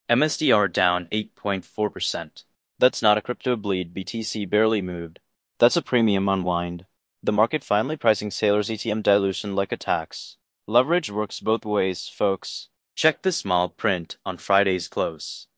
MSDR down 8.4%. That's not a crypto bleed. BTC barely moved. That's a premium unwind. The market finally pricing Sailor's ETM dilution like a tax. Leverage works both ways, folks. Check the small print on Friday's close.